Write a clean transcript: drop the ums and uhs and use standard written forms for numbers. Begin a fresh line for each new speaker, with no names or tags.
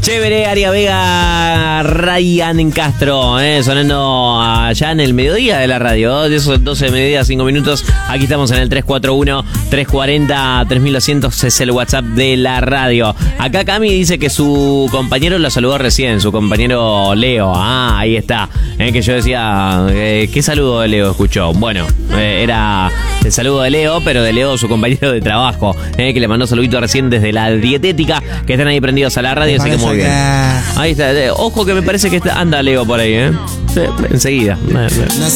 Chévere, Aria Vega, Ryan en Castro, sonando allá en el mediodía de la radio, de esos 12 de mediodía, 5 minutos. Aquí estamos en el 341-340-3200, es el WhatsApp de la radio. Acá Cami dice que su compañero lo saludó recién, su compañero Leo. Ah, ahí está. Que yo decía, ¿qué saludo de Leo escuchó? Bueno, era el saludo de Leo, pero de Leo, su compañero de trabajo, que le mandó saludito recién desde la dietética, que están ahí prendidos a la radio, así que muy bien. Ahí está, ojo que me parece que anda Leo por ahí, sí, enseguida.